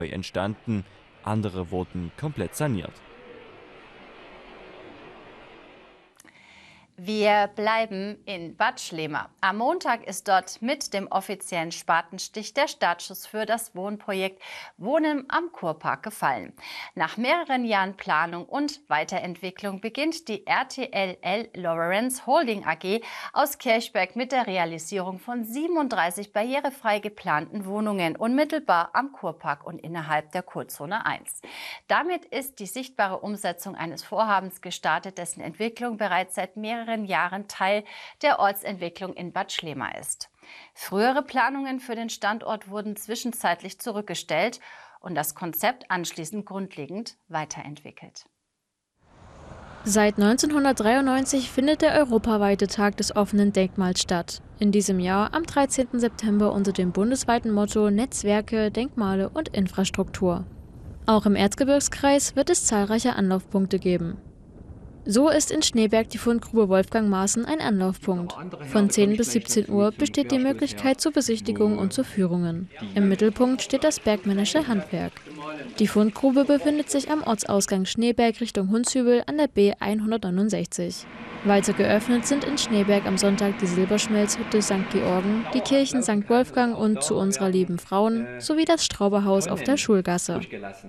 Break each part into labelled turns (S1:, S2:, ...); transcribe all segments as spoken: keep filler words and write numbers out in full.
S1: entstanden, andere wurden komplett saniert.
S2: Wir bleiben in Bad Schlema. Am Montag ist dort mit dem offiziellen Spatenstich der Startschuss für das Wohnprojekt Wohnen am Kurpark gefallen. Nach mehreren Jahren Planung und Weiterentwicklung beginnt die R T L L Lawrence Holding A G aus Kirchberg mit der Realisierung von siebenunddreißig barrierefrei geplanten Wohnungen unmittelbar am Kurpark und innerhalb der Kurzone eins. Damit ist die sichtbare Umsetzung eines Vorhabens gestartet, dessen Entwicklung bereits seit mehreren Jahren Teil der Ortsentwicklung in Bad Schlema ist. Frühere Planungen für den Standort wurden zwischenzeitlich zurückgestellt und das Konzept anschließend grundlegend weiterentwickelt.
S3: Seit neunzehnhundertdreiundneunzig findet der europaweite Tag des offenen Denkmals statt. In diesem Jahr am dreizehnten September unter dem bundesweiten Motto Netzwerke, Denkmale und Infrastruktur. Auch im Erzgebirgskreis wird es zahlreiche Anlaufpunkte geben. So ist in Schneeberg die Fundgrube Wolfgang Maaßen ein Anlaufpunkt. Von zehn bis siebzehn Uhr besteht die Möglichkeit zur Besichtigung und zu Führungen. Im Mittelpunkt steht das bergmännische Handwerk. Die Fundgrube befindet sich am Ortsausgang Schneeberg Richtung Hundshübel an der B hundertneunundsechzig. Weiter geöffnet sind in Schneeberg am Sonntag die Silberschmelzhütte Sankt Georgen, die Kirchen Sankt Wolfgang und Zu unserer lieben Frauen sowie das Strauberhaus auf der Schulgasse.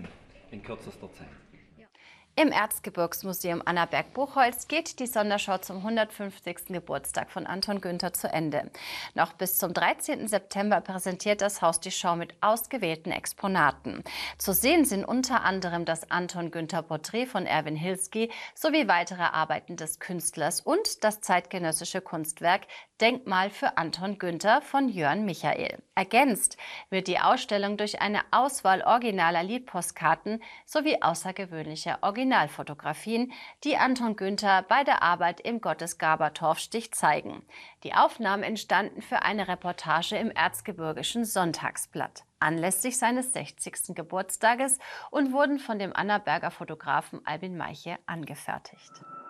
S2: Im Erzgebirgsmuseum Annaberg-Buchholz geht die Sonderschau zum hundertfünfzigsten Geburtstag von Anton Günther zu Ende. Noch bis zum dreizehnten September präsentiert das Haus die Schau mit ausgewählten Exponaten. Zu sehen sind unter anderem das Anton Günther Porträt von Erwin Hilsky sowie weitere Arbeiten des Künstlers und das zeitgenössische Kunstwerk Denkmal für Anton Günther von Jörn Michael. Ergänzt wird die Ausstellung durch eine Auswahl originaler Liedpostkarten sowie außergewöhnlicher Originalfotografien, die Anton Günther bei der Arbeit im Gottesgabertorfstich zeigen. Die Aufnahmen entstanden für eine Reportage im Erzgebirgischen Sonntagsblatt anlässlich seines sechzigsten Geburtstages und wurden von dem Annaberger Fotografen Albin Meiche angefertigt.